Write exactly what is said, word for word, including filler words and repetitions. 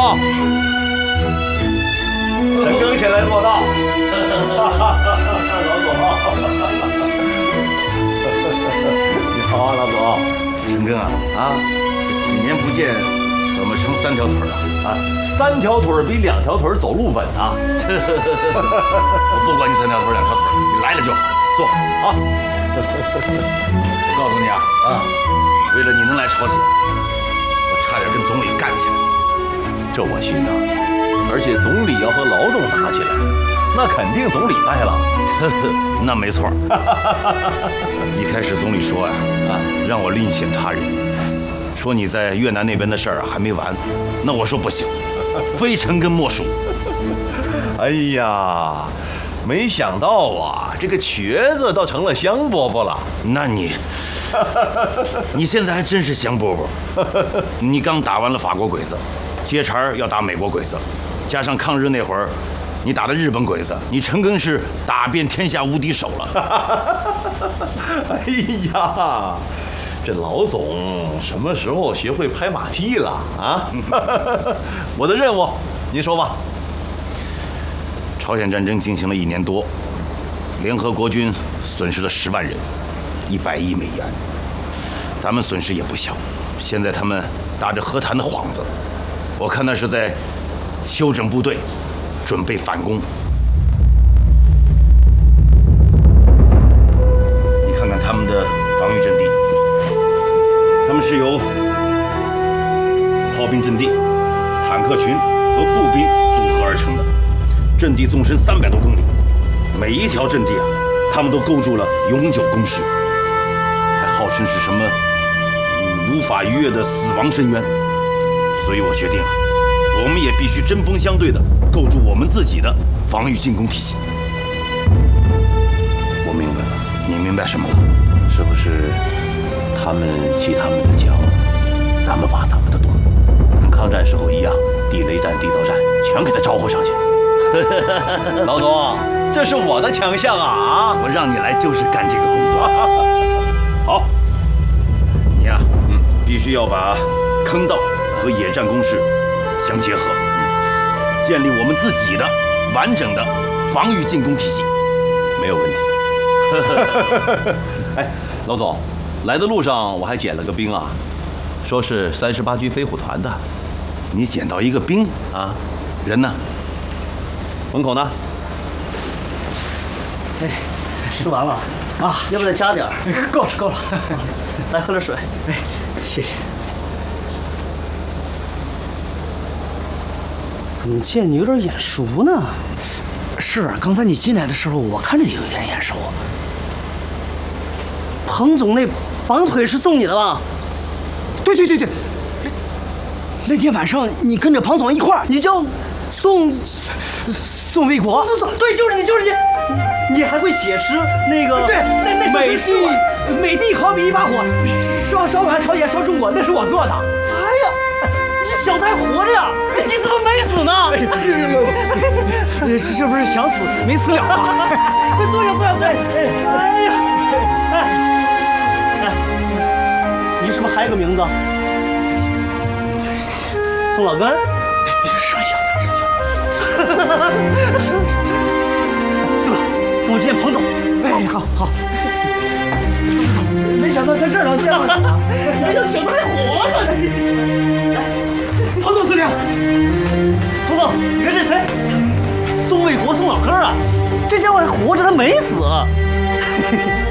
陈赓前来报道。老总，你好啊，老总。 陈赓啊，啊，这几年不见，怎么成三条腿了？ 啊，三条腿比两条腿走路稳啊！ 我不管你三条腿两条腿，你来了就好。坐啊！我告诉你啊，啊，为了你能来朝鲜，我差点跟总理干起来。 这我心呐，而且总理要和老总打起来，那肯定总理败了。 那没错。一开始总理说呀，啊，让我另选他人，说你在越南那边的事儿啊还没完。那我说不行，非陈赓莫属。 哎呀，没想到啊，这个瘸子倒成了香饽饽了。 那你，你现在还真是香饽饽。你刚打完了法国鬼子，接茬要打美国鬼子，加上抗日那会儿，你打的日本鬼子，你陈赓是打遍天下无敌手了。 哎呀，这老总什么时候学会拍马屁了啊？我的任务，您说吧。 朝鲜战争进行了一年多，联合国军损失了十万人，一百亿美元，咱们损失也不小。现在他们打着和谈的幌子，我看那是在休整部队，准备反攻。你看看他们的防御阵地，他们是由炮兵阵地、坦克群和步兵组合而成的。阵地纵深三百多公里，每一条阵地啊，他们都构筑了永久工事，还号称是什么、嗯、无法逾越的死亡深渊。所以我决定啊，我们也必须针锋相对地构筑我们自己的防御进攻体系。 我明白了， 你明白什么了？ 是不是他们砌他们的墙，咱们挖咱们的洞，跟抗战时候一样，地雷战、地道战全给他招呼上去？老总，这是我的强项啊！ 我让你来就是干这个工作。好，你呀、啊，嗯，必须要把坑道和野战工事相结合，建立我们自己的完整的防御进攻体系， 没有问题。哎，老总，来的路上我还捡了个兵啊，说是三十八军飞虎团的。 你捡到一个兵啊？ 人呢？ 门口呢？ 哎，吃完了啊？要不再加点儿？够了够了，来喝点水。哎，谢谢。怎么见你有点眼熟呢？ 是，刚才你进来的时候，我看着也有点眼熟。 彭总那绑腿是送你的吧？ 对对对对，那天晚上你跟着彭总一块儿， 你叫宋宋卫国。 对，就是你，就是你。你还会写诗，那个对，那那美帝美帝好比一把火，烧烧完朝鲜烧中国，那是我做的。 哎呀，这小子还活着呀！你怎么没死呢？ 这这不是想死没死了吗？ 快坐下，坐下，坐下。哎呀，哎，哎，你是不是还有个名字？宋老根。 声小点，声小点。 对了，跟我见彭总。 哎，好好。 走，没想到在这儿能见到你。哎呀，小子还活着呢！来，彭总司令，彭总，你看这谁？宋卫国，宋老根啊，这家伙还活着，他没死。